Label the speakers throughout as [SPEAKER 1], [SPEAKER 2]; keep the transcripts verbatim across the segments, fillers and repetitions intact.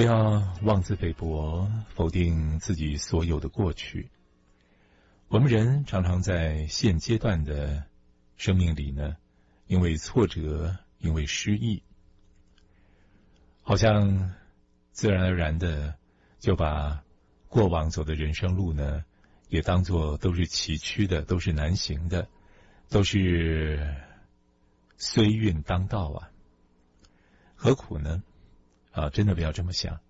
[SPEAKER 1] 不要妄自菲薄，否定自己所有的过去。我们人常常在现阶段的生命里呢，因为挫折，因为失意，好像自然而然的就把过往走的人生路呢，也当作都是崎岖的，都是难行的，都是衰运当道啊。何苦呢？啊，真的不要这么想。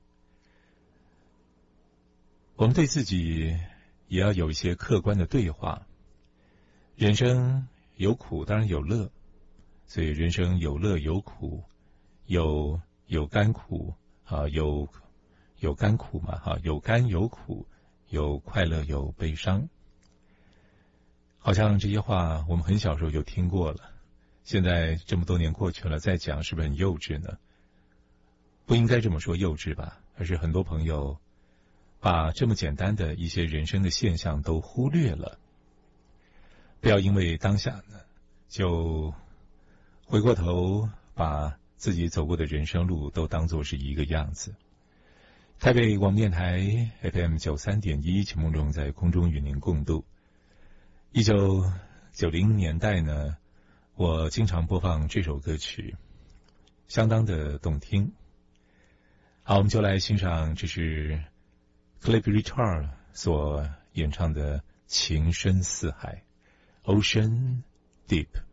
[SPEAKER 1] 我们对自己也要有一些客观的对话。人生有苦，当然有乐，所以人生有乐有苦，有有甘苦啊，有有甘苦嘛，哈、啊，有甘有苦，有快乐有悲伤。好像这些话我们很小时候就听过了，现在这么多年过去了，再讲是不是很幼稚呢？不应该这么说幼稚吧，而是很多朋友把这么简单的一些人生的现象都忽略了。不要因为当下呢，就回过头把自己走过的人生路都当作是一个样子。台北广播电台 F M 九三点一，秦梦中在空中与您共度。一九九零年代呢，我经常播放这首歌曲，相当的动听。好，我们就来欣赏，这是 Cliff Richard 所演唱的《情深似海》 Ocean Deep。